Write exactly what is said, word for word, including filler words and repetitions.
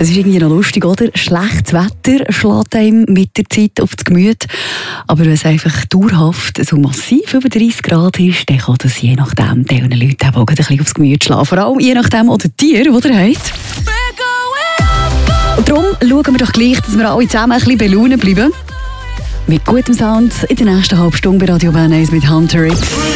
Es ist irgendwie noch lustig, oder? Schlechtes Wetter schlägt einem mit der Zeit auf das Gemüt. Aber wenn es einfach dauerhaft so massiv über dreißig Grad ist, dann kann das je nachdem den Leuten auch ein bisschen aufs Gemüt schlagen. Vor allem je nachdem, oder Tiere, die ihr habt. Und darum schauen wir doch gleich, dass wir alle zusammen ein bisschen bei Laune bleiben. Mit gutem Sound in der nächsten halben Stunde bei Radio Bern eins mit Hunter X.